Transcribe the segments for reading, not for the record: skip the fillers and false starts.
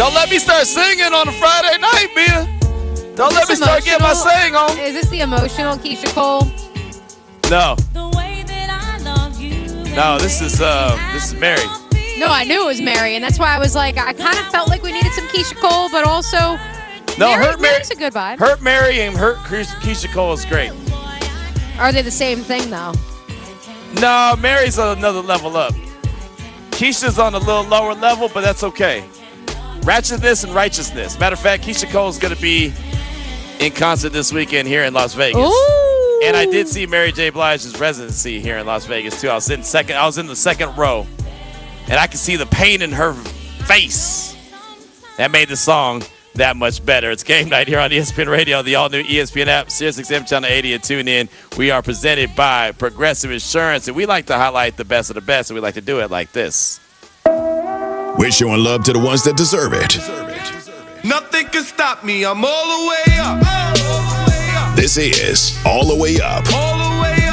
Don't let me start singing on a Friday night, Mia. Don't let me start getting my sing on. Is this the emotional Keisha Cole? No. No, this is Mary. No, I knew it was Mary, and that's why I was like, I kind of felt like we needed some Keisha Cole, but also Mary's a good vibe. Hurt Mary and Hurt Keisha Cole is great. Are they the same thing, though? No, Mary's on another level up. Keisha's on a little lower level, but that's okay. Ratchetness and righteousness. Matter of fact, Keisha Cole is going to be in concert this weekend here in Las Vegas. Ooh. And I did see Mary J. Blige's residency here in Las Vegas, too. I was in the second row, and I could see the pain in her face. That made the song that much better. It's game night here on ESPN Radio, the all-new ESPN app, SiriusXM Channel 80, and tune in. We are presented by Progressive Insurance, and we like to highlight the best of the best, and we like to do it like this. We're showing love to the ones that deserve it. Nothing can stop me. I'm all the way up. This is All the Way Up. All the way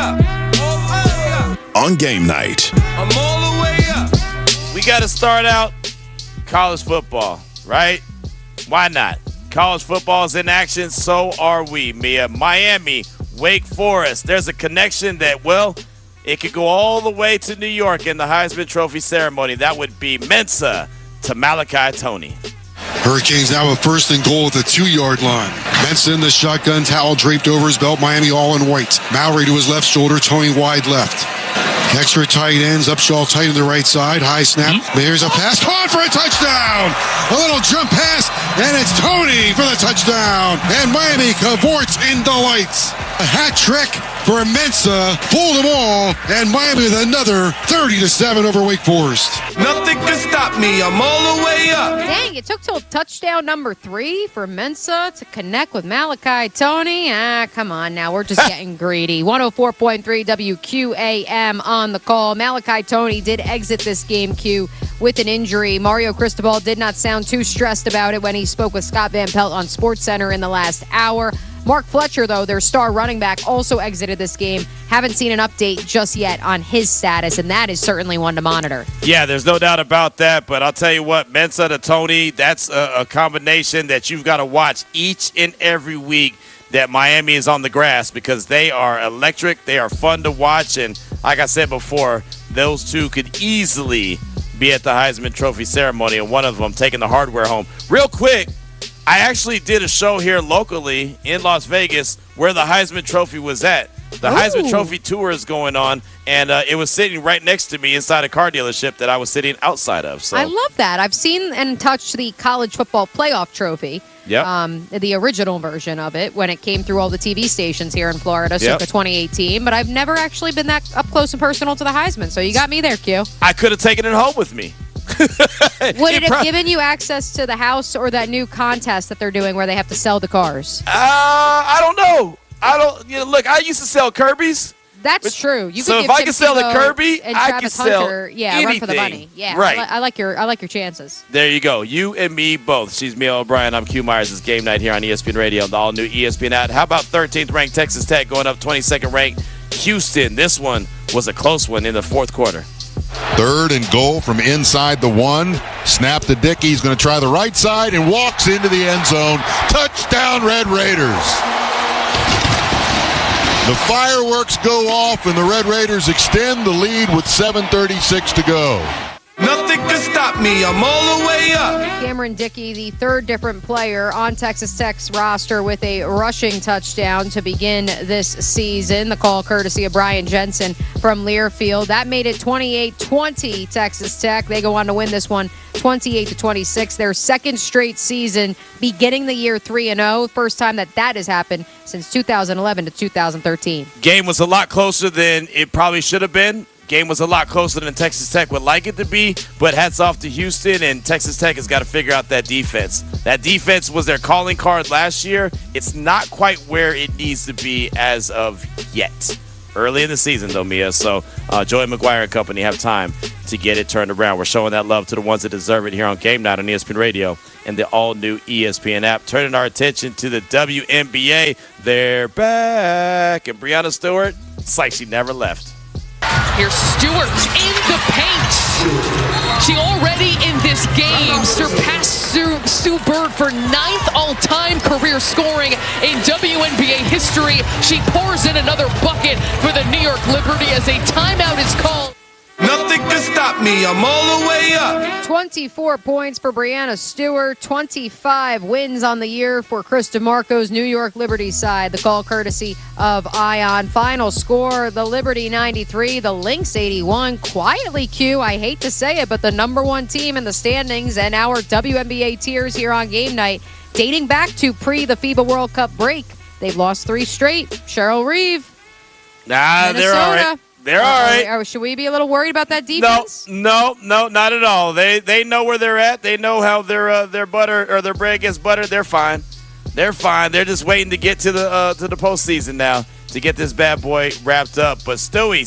up. On game night. I'm all the way up. We got to start out college football, right? Why not? College football is in action, so are we, Mia. Miami, Wake Forest. There's a connection that, well, it could go all the way to New York in the Heisman Trophy ceremony. That would be Mensa to Malachi Toney. Hurricanes now have first and goal at the 2-yard line. Mensa in the shotgun, towel draped over his belt. Miami all in white. Mallory to his left shoulder, Toney wide left. Extra tight ends, Upshaw tight on the right side. High snap. There's a pass. Caught for a touchdown. A little jump pass, and it's Toney for the touchdown. And Miami cavorts in delights. A hat trick for Mensa. Fooled them all. And Miami with another 30-7 over Wake Forest. Nothing can stop me. I'm all the way up. Dang, it took till touchdown number 3 for Mensa to connect with Malachi Toney. Come on now. We're just getting greedy. 104.3 WQAM on the call. Malachi Toney did exit this game, Q, with an injury. Mario Cristobal did not sound too stressed about it when he spoke with Scott Van Pelt on SportsCenter in the last hour. Mark Fletcher, though, their star running back, also exited this game. Haven't seen an update just yet on his status, and that is certainly one to monitor. Yeah, there's no doubt about that, but I'll tell you what, Mensa to Toney, that's a combination that you've got to watch each and every week that Miami is on the grass because they are electric, they are fun to watch, and like I said before, those two could easily be at the Heisman Trophy ceremony, and one of them taking the hardware home. Real quick, I actually did a show here locally in Las Vegas where the Heisman Trophy was at. The Heisman Trophy tour is going on, and it was sitting right next to me inside a car dealership that I was sitting outside of. So I love that. I've seen and touched the college football playoff trophy. Yep. The original version of it when it came through all the TV stations here in Florida, circa 2018. But I've never actually been that up close and personal to the Heisman, so you got me there, Q. I could have taken it home with me. Would it have given you access to the house or that new contest that they're doing where they have to sell the cars? I don't know. Look, I used to sell Kirby's. That's true. You so could if I can sell the Kirby, and I Travis can sell Hunter, anything. Run for the money. Yeah, right. I like your chances. There you go. You and me both. She's Mia O'Brien. I'm Q Myers. It's game night here on ESPN Radio, the all-new ESPN app. How about 13th ranked Texas Tech going up 22nd ranked Houston? This one was a close one in the fourth quarter. Third and goal from inside the 1. Snap to Dickey. He's going to try the right side and walks into the end zone. Touchdown, Red Raiders. The fireworks go off, and the Red Raiders extend the lead with 7:36 to go. Nothing can stop me. I'm all the way up. Cameron Dickey, the third different player on Texas Tech's roster with a rushing touchdown to begin this season. The call courtesy of Brian Jensen from Learfield. That made it 28-20 Texas Tech. They go on to win this one 28-26. Their second straight season, beginning the year 3-0. First time that has happened since 2011 to 2013. Game was a lot closer than it probably should have been. Game was a lot closer than Texas Tech would like it to be, but hats off to Houston, and Texas Tech has got to figure out that defense. That defense was their calling card last year. It's not quite where it needs to be as of yet. Early in the season, though, Mia. So Joey McGuire and company have time to get it turned around. We're showing that love to the ones that deserve it here on Game Night on ESPN Radio and the all-new ESPN app. Turning our attention to the WNBA. They're back. And Breanna Stewart, it's like she never left. Here's Stewart in the paint. She already in this game surpassed Sue Bird for 9th all-time career scoring in WNBA history. She pours in another bucket for the New York Liberty as a timeout is called. Nothing can stop me. I'm all the way up. 24 points for Breanna Stewart. 25 wins on the year for Chris DeMarco's New York Liberty side. The call courtesy of Ion. Final score, the Liberty 93, the Lynx 81. Quietly, Q, I hate to say it, but the number one team in the standings and our WNBA tiers here on game night, dating back to the FIBA World Cup break. They've lost 3 straight. Cheryl Reeve. Nah, they're all right. They're all right. Should we be a little worried about that defense? No, not at all. They know where they're at. They know how their butter or their bread gets buttered. They're fine. They're fine. They're just waiting to get to the postseason now to get this bad boy wrapped up. But Stewie,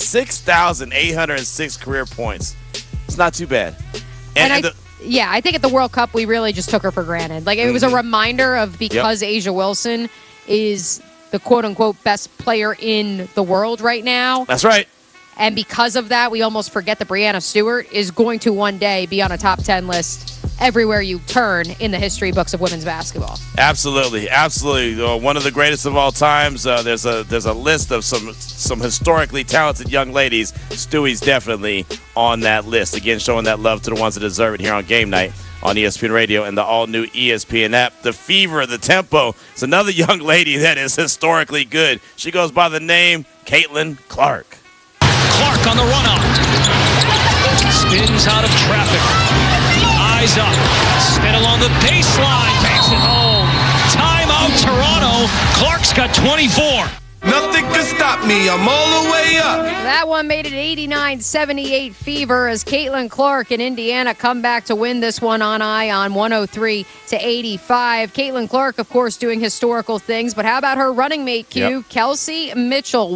6,806 career points. It's not too bad. I think at the World Cup we really just took her for granted. Like it was a reminder of because A'ja Wilson is the quote-unquote best player in the world right now. That's right. And because of that, we almost forget that Breanna Stewart is going to one day be on a top 10 list everywhere you turn in the history books of women's basketball. Absolutely. One of the greatest of all times. There's a list of some historically talented young ladies. Stewie's definitely on that list. Again, showing that love to the ones that deserve it here on Game Night on ESPN Radio and the all-new ESPN app. The Fever, the Tempo. It's another young lady that is historically good. She goes by the name Caitlin Clark. Clark on the run-up. Spins out of traffic. Eyes up. Spin along the baseline. Banks it home. Timeout, Toronto. Clark's got 24. Nothing can stop me. I'm all the way up. That one made it 89-78 Fever as Caitlin Clark and Indiana come back to win this one on Ion 103-85. Caitlin Clark, of course, doing historical things, but how about her running mate, Q? Yep. Kelsey Mitchell,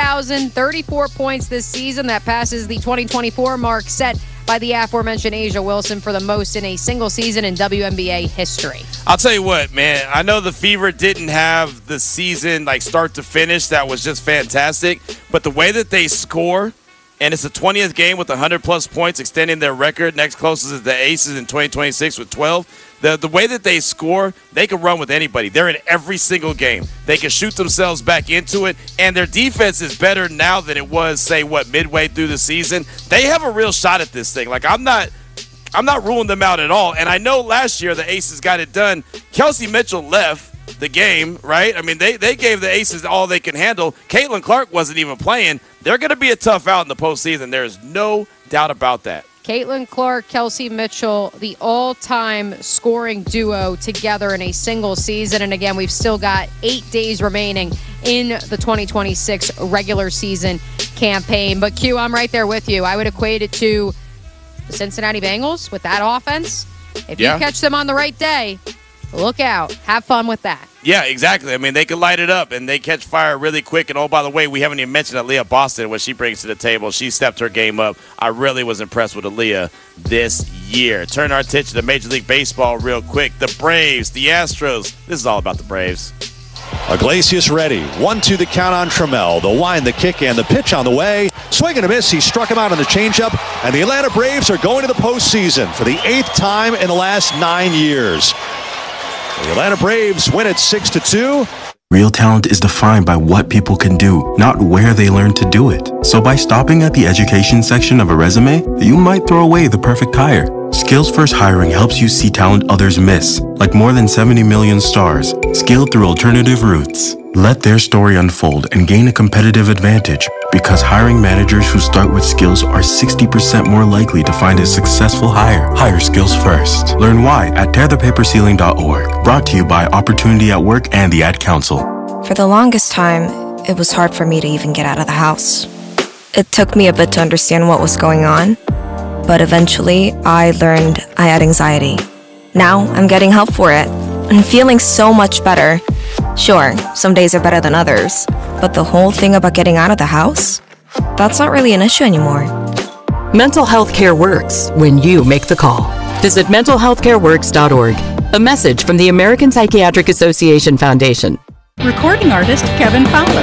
1,034 points this season. That passes the 2024 mark set by the aforementioned A'ja Wilson for the most in a single season in WNBA history. I'll tell you what, man. I know the Fever didn't have the season like start to finish that was just fantastic, but the way that they score, and it's the 20th game with 100-plus points, extending their record. Next closest is the Aces in 2026 with 12. The way that they score, they can run with anybody. They're in every single game. They can shoot themselves back into it, and their defense is better now than it was, say, midway through the season. They have a real shot at this thing. Like, I'm not ruling them out at all. And I know last year the Aces got it done. Kelsey Mitchell left the game, right? I mean, they gave the Aces all they can handle. Caitlin Clark wasn't even playing. They're going to be a tough out in the postseason. There's no doubt about that. Caitlin Clark, Kelsey Mitchell, the all-time scoring duo together in a single season. And again, we've still got 8 days remaining in the 2026 regular season campaign. But Q, I'm right there with you. I would equate it to the Cincinnati Bengals with that offense. If you catch them on the right day, look out. Have fun with that. Yeah, exactly. I mean, they can light it up, and they catch fire really quick. And, oh, by the way, we haven't even mentioned Aaliyah Boston, what she brings to the table. She stepped her game up. I really was impressed with Aaliyah this year. Turn our attention to Major League Baseball real quick. The Braves, the Astros. This is all about the Braves. Iglesias ready. 1-2 the count on Trammell. The wind, the kick, and the pitch on the way. Swing and a miss. He struck him out on the changeup. And the Atlanta Braves are going to the postseason for the 8th time in the last 9 years. The Atlanta Braves win it 6-2. Real talent is defined by what people can do, not where they learn to do it. So by stopping at the education section of a resume, you might throw away the perfect hire. Skills First Hiring helps you see talent others miss, like more than 70 million stars, scaled through alternative routes. Let their story unfold and gain a competitive advantage, because hiring managers who start with skills are 60% more likely to find a successful hire. Hire skills first. Learn why at tearthepaperceiling.org. Brought to you by Opportunity at Work and the Ad Council. For the longest time, it was hard for me to even get out of the house. It took me a bit to understand what was going on, but eventually I learned I had anxiety. Now I'm getting help for it and feeling so much better. Sure, some days are better than others, but the whole thing about getting out of the house, that's not really an issue anymore. Mental health care works when you make the call. Visit mentalhealthcareworks.org. A message from the American Psychiatric Association Foundation. Recording artist Kevin Fowler.